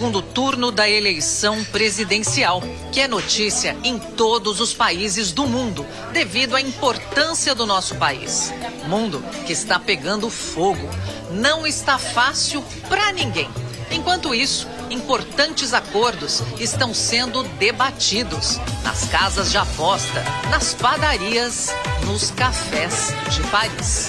segundo turno da eleição presidencial, que é notícia em todos os países do mundo, devido à importância do nosso país. Mundo que está pegando fogo. Não está fácil para ninguém. Enquanto isso, importantes acordos estão sendo debatidos nas casas de aposta, nas padarias, nos cafés de Paris.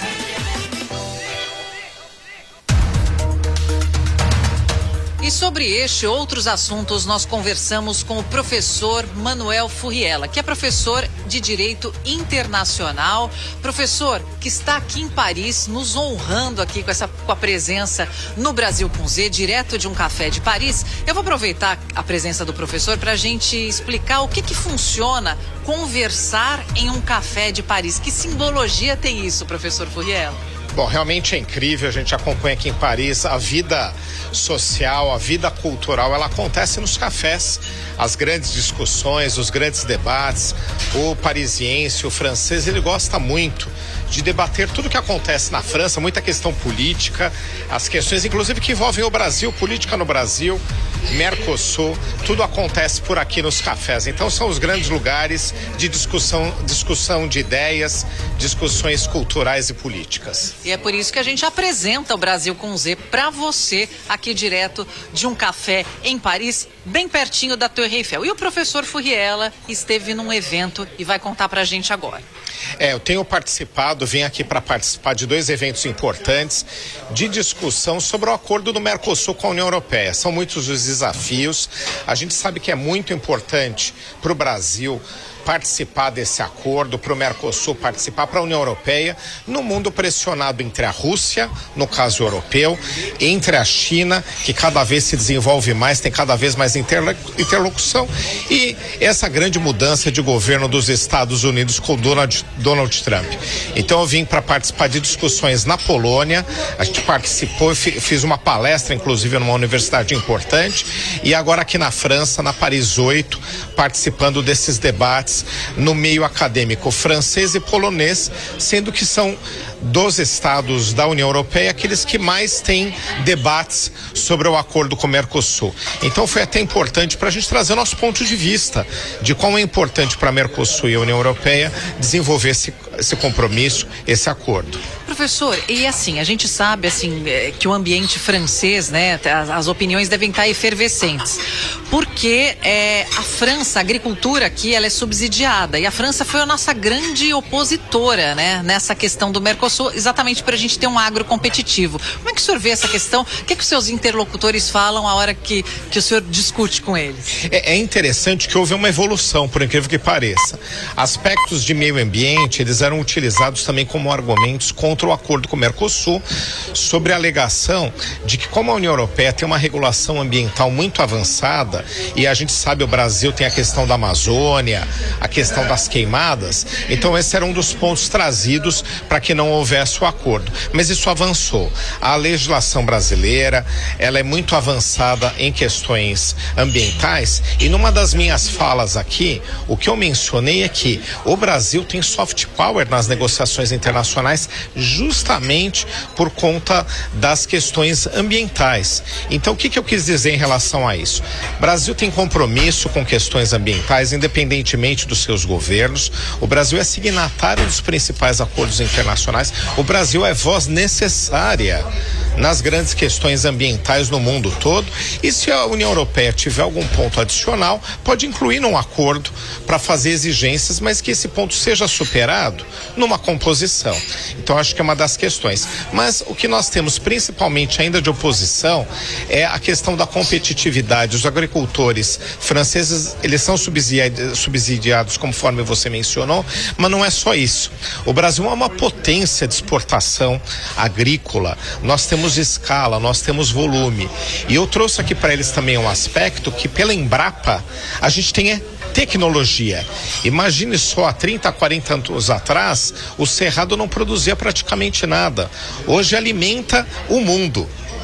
E sobre este e outros assuntos, nós conversamos com o professor Manuel Furriela, que é professor de Direito Internacional, professor que está aqui em Paris, nos honrando aqui com a presença no Brasil com Z, direto de um café de Paris. Eu vou aproveitar a presença do professor para a gente explicar o que funciona conversar em um café de Paris. Que simbologia tem isso, professor Furriela? Bom, realmente é incrível, a gente acompanha aqui em Paris a vida social, a vida cultural, ela acontece nos cafés, as grandes discussões, os grandes debates. O parisiense, o francês, ele gosta muito de debater tudo o que acontece na França, muita questão política, as questões inclusive que envolvem o Brasil, política no Brasil, Mercosul, tudo acontece por aqui nos cafés. Então são os grandes lugares de discussão de ideias, discussões culturais e políticas. E é por isso que a gente apresenta o Brasil com Z para você, aqui direto de um café em Paris, bem pertinho da Torre Eiffel. E o professor Furriela esteve num evento e vai contar pra gente agora. Eu tenho participado, vim aqui para participar de 2 eventos importantes de discussão sobre o acordo do Mercosul com a União Europeia. São muitos os desafios. A gente sabe que é muito importante para o Brasil participar desse acordo, para o Mercosul participar, para a União Europeia, no mundo pressionado entre a Rússia, no caso europeu, entre a China, que cada vez se desenvolve mais, tem cada vez mais interlocução, e essa grande mudança de governo dos Estados Unidos com Donald Trump. Então eu vim para participar de discussões na Polônia, a gente participou, fiz uma palestra, inclusive, numa universidade importante, e agora aqui na França, na Paris 8, participando desses debates no meio acadêmico francês e polonês, sendo que são dos estados da União Europeia aqueles que mais têm debates sobre o acordo com o Mercosul. Então foi até importante para a gente trazer o nosso ponto de vista de como é importante para a Mercosul e a União Europeia desenvolver esse compromisso, esse acordo. Professor, e assim, a gente sabe que o ambiente francês, né, as opiniões devem estar efervescentes, porque a França, a agricultura aqui, ela é subsidiada, e a França foi a nossa grande opositora, né, nessa questão do Mercosul, exatamente para a gente ter um agro competitivo. Como é que o senhor vê essa questão? O que os seus interlocutores falam a hora que o senhor discute com eles? É interessante que houve uma evolução, por incrível que pareça. Aspectos de meio ambiente, eles eram utilizados também como argumentos contra o acordo com o Mercosul, sobre a alegação de que, como a União Europeia tem uma regulação ambiental muito avançada, e a gente sabe o Brasil tem a questão da Amazônia, a questão das queimadas, então esse era um dos pontos trazidos para que não houvesse o acordo. Mas isso avançou. A legislação brasileira, ela é muito avançada em questões ambientais, e numa das minhas falas aqui, o que eu mencionei é que o Brasil tem soft power nas negociações internacionais justamente por conta das questões ambientais. Então, o que eu quis dizer em relação a isso? O Brasil tem compromisso com questões ambientais, independentemente dos seus governos. O Brasil é signatário dos principais acordos internacionais. O Brasil é voz necessária nas grandes questões ambientais no mundo todo, e se a União Europeia tiver algum ponto adicional, pode incluir num acordo para fazer exigências, mas que esse ponto seja superado numa composição. Então acho que é uma das questões. Mas o que nós temos principalmente ainda de oposição é a questão da competitividade. Os agricultores franceses, eles são subsidiados, conforme você mencionou, mas não é só isso. O Brasil é uma potência de exportação agrícola. Nós temos escala, nós temos volume. E eu trouxe aqui para eles também um aspecto que pela Embrapa a gente tem tecnologia. Imagine só, há 30, 40 anos atrás, o cerrado não produzia praticamente nada. Hoje alimenta o mundo.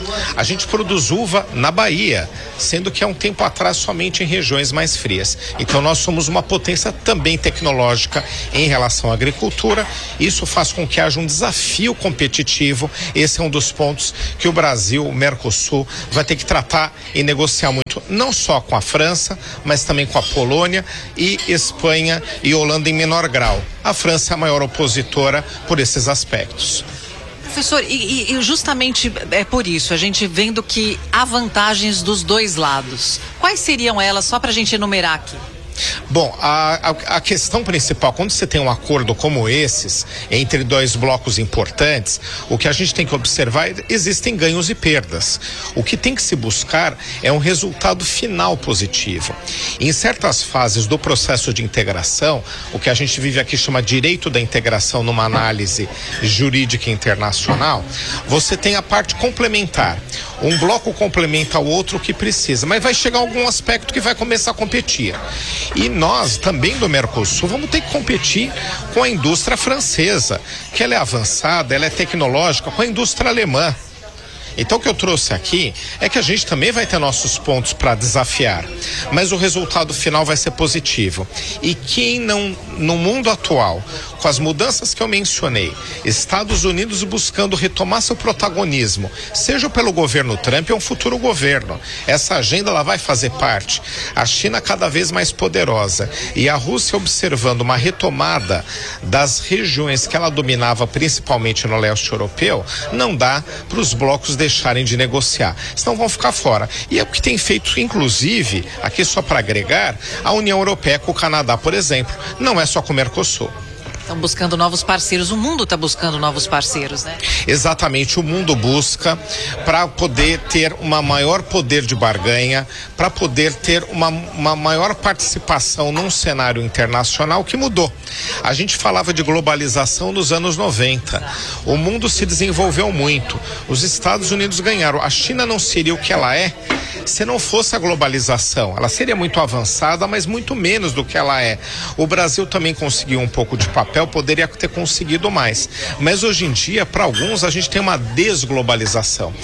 A gente produz uva na Bahia, sendo que há um tempo atrás somente em regiões mais frias. Então nós somos uma potência também tecnológica em relação à agricultura. Isso faz com que haja um desafio competitivo. Esse é um dos pontos que o Brasil, o Mercosul, vai ter que tratar e negociar muito, não só com a França, mas também com a Polônia e Espanha e Holanda em menor grau. A França é a maior opositora por esses aspectos. Professor, e justamente é por isso, a gente vendo que há vantagens dos dois lados. Quais seriam elas, só para a gente enumerar aqui? Bom, a questão principal, quando você tem um acordo como esses, entre dois blocos importantes, o que a gente tem que observar, existem ganhos e perdas. O que tem que se buscar é um resultado final positivo. Em certas fases do processo de integração, o que a gente vive aqui chama direito da integração numa análise jurídica internacional, você tem a parte complementar. Um bloco complementa o outro que precisa, mas vai chegar algum aspecto que vai começar a competir. E nós, também do Mercosul, vamos ter que competir com a indústria francesa, que ela é avançada, ela é tecnológica, com a indústria alemã. Então o que eu trouxe aqui é que a gente também vai ter nossos pontos para desafiar, mas o resultado final vai ser positivo. E quem não, no mundo atual, com as mudanças que eu mencionei, Estados Unidos buscando retomar seu protagonismo, seja pelo governo Trump ou um futuro governo, essa agenda ela vai fazer parte. A China cada vez mais poderosa e a Rússia observando uma retomada das regiões que ela dominava, principalmente no leste europeu, não dá para os blocos deixarem de negociar, senão vão ficar fora. E é o que tem feito, inclusive, aqui só para agregar, a União Europeia com o Canadá, por exemplo, não é só com o Mercosul. Estão buscando novos parceiros, o mundo está buscando novos parceiros, né? Exatamente, o mundo busca para poder ter uma maior poder de barganha, para poder ter uma maior participação num cenário internacional que mudou. A gente falava de globalização nos anos 90, o mundo se desenvolveu muito, os Estados Unidos ganharam, a China não seria o que ela é se não fosse a globalização. Ela seria muito avançada, mas muito menos do que ela é. O Brasil também conseguiu um pouco de papel, poderia ter conseguido mais. Mas hoje em dia, para alguns, a gente tem uma desglobalização.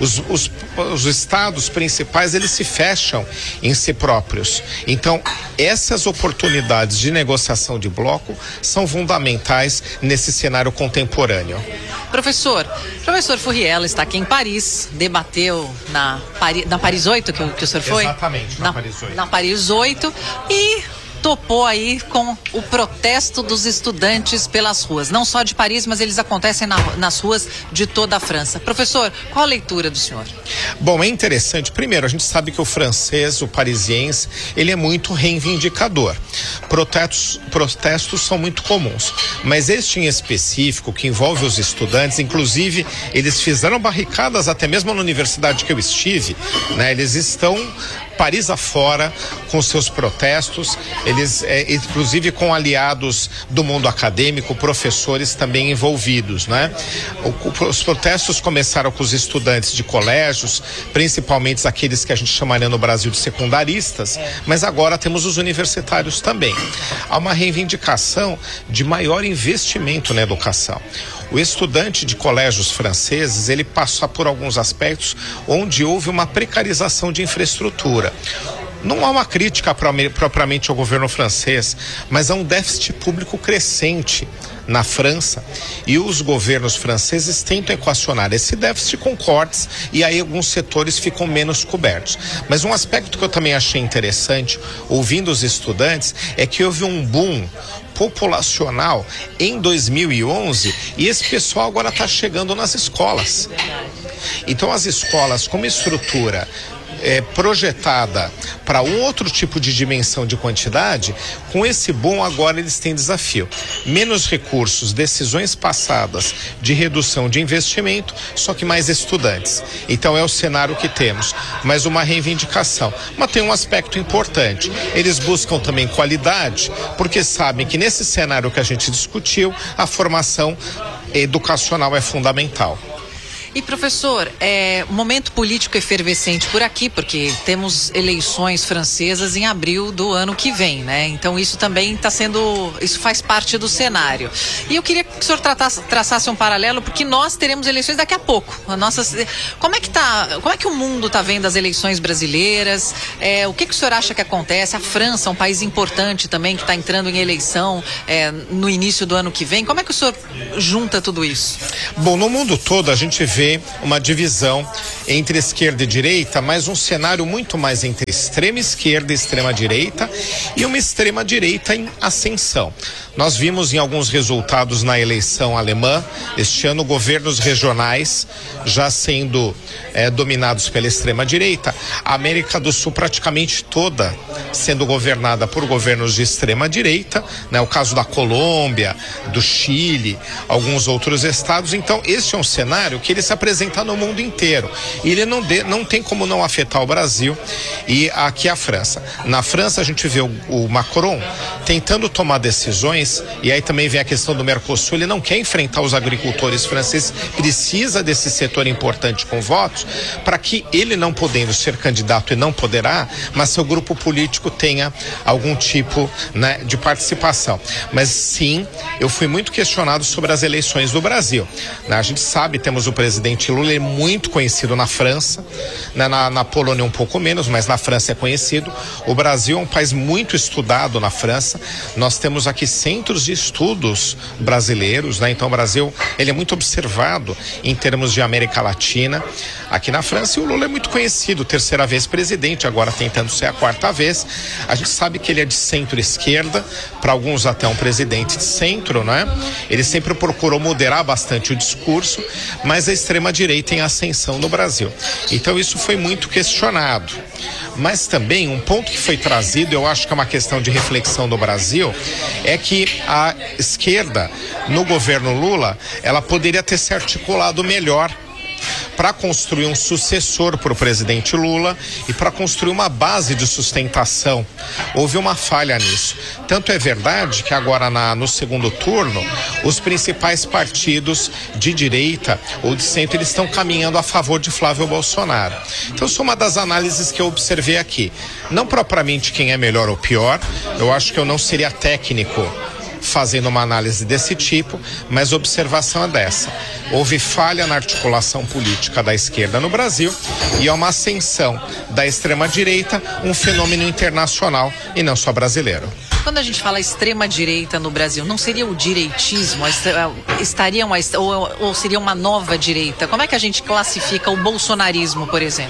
Os estados principais, eles se fecham em si próprios. Então, essas oportunidades de negociação de bloco são fundamentais nesse cenário contemporâneo. Professor Furriela está aqui em Paris, debateu na Paris 8 que o senhor foi? Exatamente, na Paris 8. Na Paris 8 e topou aí com o protesto dos estudantes pelas ruas, não só de Paris, mas eles acontecem nas ruas de toda a França. Professor, qual a leitura do senhor? Bom, é interessante. Primeiro, a gente sabe que o francês, o parisiense, ele é muito reivindicador. Protestos são muito comuns, mas este em específico, que envolve os estudantes, inclusive, eles fizeram barricadas até mesmo na universidade que eu estive, né? Eles estão Paris afora com seus protestos, eles inclusive com aliados do mundo acadêmico, professores também envolvidos, né? Os protestos começaram com os estudantes de colégios, principalmente aqueles que a gente chamaria no Brasil de secundaristas, mas agora temos os universitários também. Há uma reivindicação de maior investimento na educação. O estudante de colégios franceses, ele passa por alguns aspectos onde houve uma precarização de infraestrutura. Não há uma crítica propriamente ao governo francês, mas há um déficit público crescente na França e os governos franceses tentam equacionar esse déficit com cortes e aí alguns setores ficam menos cobertos. Mas um aspecto que eu também achei interessante, ouvindo os estudantes, é que houve um boom populacional em 2011 e esse pessoal agora está chegando nas escolas. Então as escolas, como estrutura projetada para um outro tipo de dimensão de quantidade, com esse boom agora eles têm desafio. Menos recursos, decisões passadas de redução de investimento, só que mais estudantes. Então é o cenário que temos, mas uma reivindicação. Mas tem um aspecto importante, eles buscam também qualidade, porque sabem que nesse cenário que a gente discutiu, a formação educacional é fundamental. E professor, momento político efervescente por aqui, porque temos eleições francesas em abril do ano que vem, né? Então isso também isso faz parte do cenário. E eu queria que o senhor traçasse um paralelo, porque nós teremos eleições daqui a pouco. Como é que o mundo está vendo as eleições brasileiras? O que o senhor acha que acontece? A França, um país importante também, que está entrando em eleição no início do ano que vem. Como é que o senhor junta tudo isso? Bom, no mundo todo a gente vê uma divisão entre esquerda e direita, mas um cenário muito mais entre extrema esquerda e extrema direita e uma extrema direita em ascensão. Nós vimos em alguns resultados na eleição alemã, este ano, governos regionais já sendo dominados pela extrema direita, a América do Sul praticamente toda sendo governada por governos de extrema direita, né? O caso da Colômbia, do Chile, alguns outros estados. Então este é um cenário que ele se apresenta no mundo inteiro e ele não tem como não afetar o Brasil e aqui a França. Na França a gente vê o Macron tentando tomar decisões, e aí também vem a questão do Mercosul. Ele não quer enfrentar os agricultores franceses, precisa desse setor importante com votos, para que ele, não podendo ser candidato e não poderá, mas seu grupo político tenha algum tipo, né, de participação. Mas sim, eu fui muito questionado sobre as eleições do Brasil. A gente sabe, temos o presidente Lula, ele é muito conhecido na França, né, na Polônia um pouco menos, mas na França é conhecido. O Brasil é um país muito estudado na França. Nós temos aqui centros de estudos brasileiros, né? Então o Brasil, ele é muito observado em termos de América Latina aqui na França, e o Lula é muito conhecido, terceira vez presidente, agora tentando ser a quarta vez. A gente sabe que ele é de centro-esquerda, para alguns até um presidente de centro, né? Ele sempre procurou moderar bastante o discurso, mas a extrema-direita em ascensão no Brasil. Então isso foi muito questionado. Mas também um ponto que foi trazido, eu acho que é uma questão de reflexão no Brasil, é que a esquerda no governo Lula, ela poderia ter se articulado melhor para construir um sucessor para o presidente Lula e para construir uma base de sustentação. Houve uma falha nisso. Tanto é verdade que agora no segundo turno, os principais partidos de direita ou de centro, eles estão caminhando a favor de Flávio Bolsonaro. Então, isso é uma das análises que eu observei aqui. Não propriamente quem é melhor ou pior, eu acho que eu não seria técnico fazendo uma análise desse tipo, mas a observação é dessa. Houve falha na articulação política da esquerda no Brasil e é uma ascensão da extrema-direita, um fenômeno internacional e não só brasileiro. Quando a gente fala extrema-direita no Brasil, não seria o direitismo? Ou seria uma nova direita? Como é que a gente classifica o bolsonarismo, por exemplo?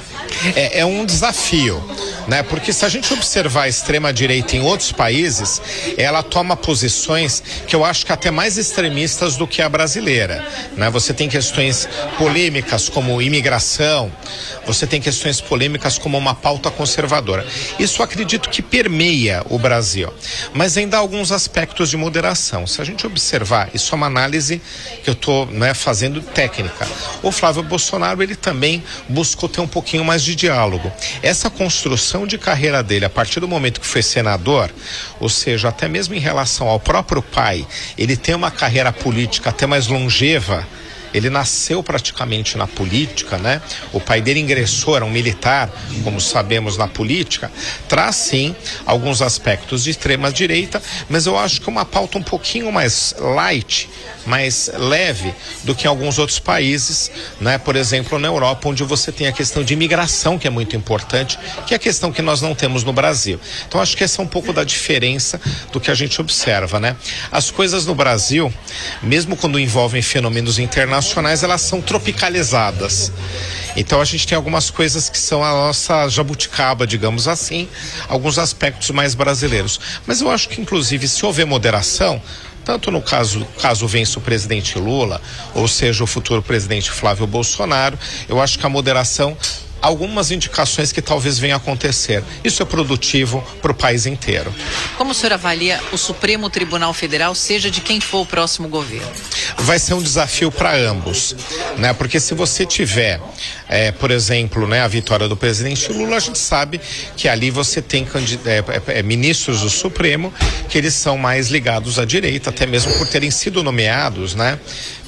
É um desafio, né? Porque se a gente observar a extrema-direita em outros países, ela toma posições que eu acho que até mais extremistas do que a brasileira, né? Você tem questões polêmicas como imigração, você tem questões polêmicas como uma pauta conservadora. Isso eu acredito que permeia o Brasil, mas ainda há alguns aspectos de moderação. Se a gente observar, isso é uma análise que eu estou, né, fazendo técnica. O Flávio Bolsonaro, ele também buscou ter um pouquinho mais de diálogo. Essa construção de carreira dele, a partir do momento que foi senador, ou seja, até mesmo em relação ao próprio pai, ele tem uma carreira política até mais longeva. Ele nasceu praticamente na política, né? O pai dele ingressou, era um militar, como sabemos, na política. Traz, sim, alguns aspectos de extrema direita, mas eu acho que uma pauta um pouquinho mais light, mais leve do que em alguns outros países, né? Por exemplo, na Europa, onde você tem a questão de imigração, que é muito importante, que é a questão que nós não temos no Brasil. Então, acho que essa é um pouco da diferença do que a gente observa, né? As coisas no Brasil, mesmo quando envolvem fenômenos internacionais, elas são tropicalizadas. Então a gente tem algumas coisas que são a nossa jabuticaba, digamos assim, alguns aspectos mais brasileiros. Mas eu acho que, inclusive, se houver moderação, tanto no caso vença o presidente Lula, ou seja, o futuro presidente Flávio Bolsonaro, eu acho que a moderação, algumas indicações que talvez venham a acontecer. Isso é produtivo para o país inteiro. Como o senhor avalia o Supremo Tribunal Federal, seja de quem for o próximo governo? Vai ser um desafio para ambos, né? Porque se você tiver, por exemplo, né, a vitória do presidente Lula, a gente sabe que ali você tem ministros do Supremo que eles são mais ligados à direita, até mesmo por terem sido nomeados, né,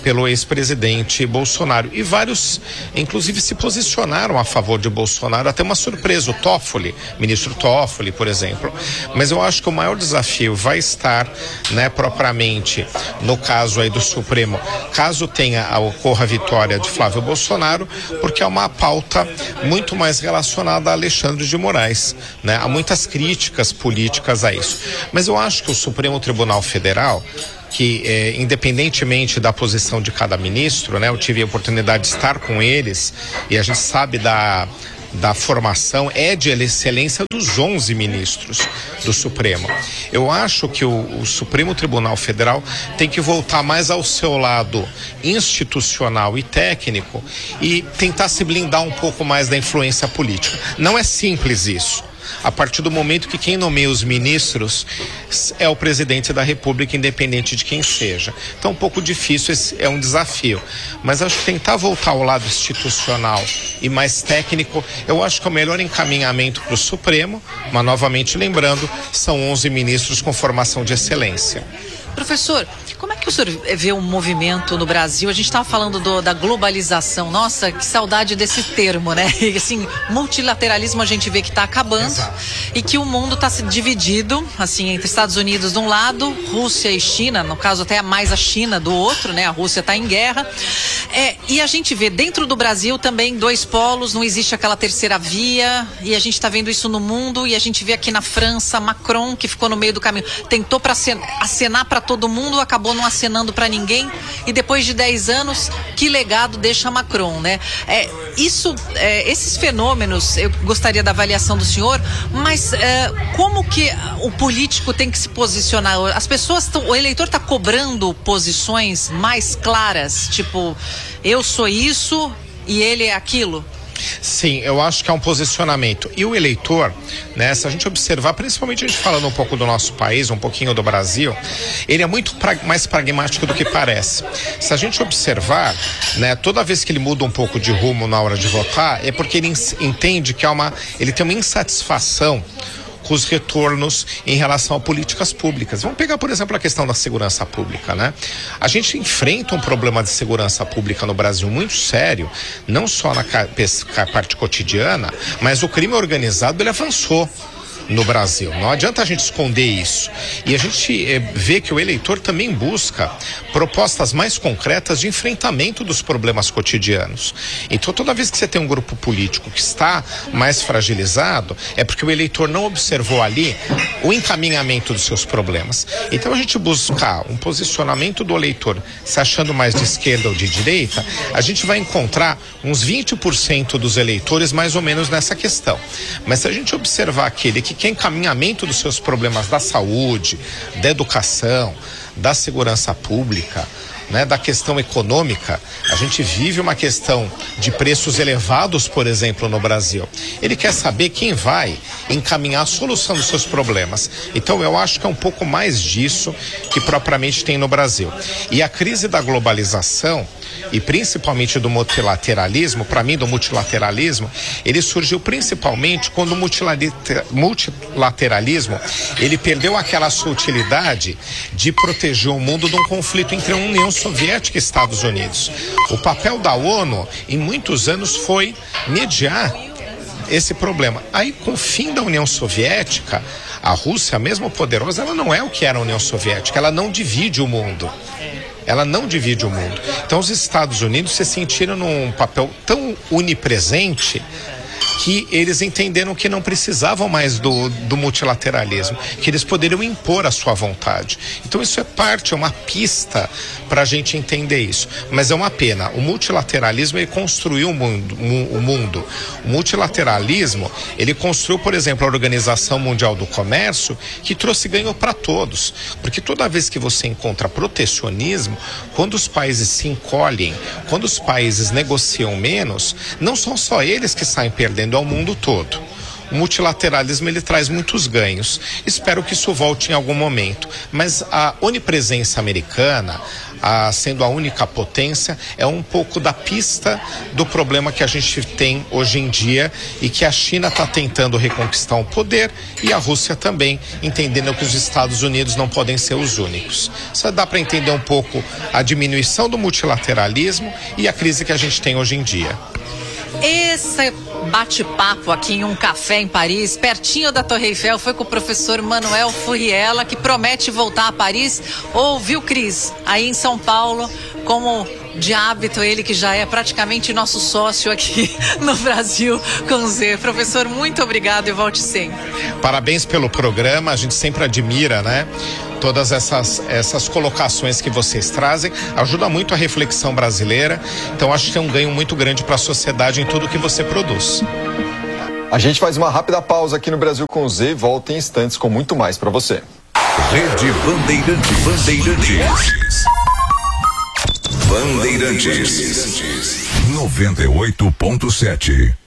pelo ex-presidente Bolsonaro. E vários, inclusive, se posicionaram a favor de Bolsonaro, até uma surpresa, o Toffoli, ministro Toffoli, por exemplo. Mas eu acho que o maior desafio vai estar, né, propriamente no caso aí do Supremo, caso ocorra a vitória de Flávio Bolsonaro, porque é uma pauta muito mais relacionada a Alexandre de Moraes, né? Há muitas críticas políticas a isso. Mas eu acho que o Supremo Tribunal Federal, que independentemente da posição de cada ministro, né, eu tive a oportunidade de estar com eles e a gente sabe da formação de excelência dos 11 ministros do Supremo. Eu acho que o Supremo Tribunal Federal tem que voltar mais ao seu lado institucional e técnico e tentar se blindar um pouco mais da influência política. Não é simples isso. A partir do momento que quem nomeia os ministros é o presidente da República, independente de quem seja. Então, um pouco difícil, esse é um desafio. Mas acho que tentar voltar ao lado institucional e mais técnico, eu acho que é o melhor encaminhamento para o Supremo, mas novamente lembrando, são 11 ministros com formação de excelência. Professor, como é que o senhor vê o movimento no Brasil? A gente estava falando da globalização. Nossa, que saudade desse termo, né? E, assim, multilateralismo a gente vê que está acabando. Exato. E que o mundo está se dividido, assim, entre Estados Unidos de um lado, Rússia e China, no caso até mais a China do outro, né? A Rússia está em guerra. E a gente vê dentro do Brasil também dois polos, não existe aquela terceira via, e a gente está vendo isso no mundo, e a gente vê aqui na França, Macron, que ficou no meio do caminho, tentou para acenar para todo mundo, acabou não acenando para ninguém, e depois de 10 anos, que legado deixa Macron, né? Esses fenômenos, eu gostaria da avaliação do senhor, mas como que o político tem que se posicionar? O eleitor está cobrando posições mais claras, tipo, eu sou isso e ele é aquilo? Sim, eu acho que é um posicionamento. E o eleitor, né, se a gente observar, principalmente a gente falando um pouco do nosso país, um pouquinho do Brasil, ele é muito mais pragmático do que parece. Se a gente observar, né, toda vez que ele muda um pouco de rumo na hora de votar, é porque ele entende que ele tem uma insatisfação com os retornos em relação a políticas públicas. Vamos pegar, por exemplo, a questão da segurança pública, né? A gente enfrenta um problema de segurança pública no Brasil muito sério, não só na parte cotidiana, mas o crime organizado, ele avançou no Brasil. Não adianta a gente esconder isso. E a gente vê que o eleitor também busca propostas mais concretas de enfrentamento dos problemas cotidianos. Então, toda vez que você tem um grupo político que está mais fragilizado, é porque o eleitor não observou ali o encaminhamento dos seus problemas. Então, a gente buscar um posicionamento do eleitor se achando mais de esquerda ou de direita, a gente vai encontrar uns 20% dos eleitores mais ou menos nessa questão. Mas se a gente observar aquele que quer encaminhamento dos seus problemas da saúde, da educação, da segurança pública, né, da questão econômica, a gente vive uma questão de preços elevados, por exemplo, no Brasil. Ele quer saber quem vai encaminhar a solução dos seus problemas. Então, eu acho que é um pouco mais disso que propriamente tem no Brasil. E a crise da globalização, e principalmente do multilateralismo, para mim do multilateralismo, ele surgiu principalmente quando o multilateralismo, ele perdeu aquela sutilidade de proteger o mundo de um conflito entre a União Soviética e Estados Unidos. O papel da ONU, em muitos anos, foi mediar esse problema. Aí, com o fim da União Soviética, a Rússia, mesmo poderosa, ela não é o que era a União Soviética, ela não divide o mundo. Ela não divide o mundo. Então, os Estados Unidos se sentiram num papel tão onipresente que eles entenderam que não precisavam mais do multilateralismo, que eles poderiam impor a sua vontade. Então isso é uma pista para a gente entender isso. Mas é uma pena. O multilateralismo, ele construiu o mundo. O multilateralismo, ele construiu, por exemplo, a Organização Mundial do Comércio, que trouxe ganho para todos. Porque toda vez que você encontra protecionismo, quando os países se encolhem, quando os países negociam menos, não são só eles que saem perdendo, ao mundo todo. O multilateralismo, ele traz muitos ganhos. Espero que isso volte em algum momento. Mas a onipresença americana, sendo a única potência, é um pouco da pista do problema que a gente tem hoje em dia e que a China está tentando reconquistar o poder e a Rússia também, entendendo que os Estados Unidos não podem ser os únicos. Isso dá para entender um pouco a diminuição do multilateralismo e a crise que a gente tem hoje em dia. Esse bate-papo aqui em um café em Paris, pertinho da Torre Eiffel, foi com o professor Manuel Furriela, que promete voltar a Paris. Ouviu, Cris? Aí em São Paulo, como de hábito, ele que já é praticamente nosso sócio aqui no Brasil com Z. Professor, muito obrigado e volte sempre. Parabéns pelo programa, a gente sempre admira, né? Todas essas colocações que vocês trazem, ajuda muito a reflexão brasileira, então acho que é um ganho muito grande para a sociedade em tudo que você produz. A gente faz uma rápida pausa aqui no Brasil com Z e volta em instantes com muito mais para você. Rede Bandeirantes. Bandeirantes 98.7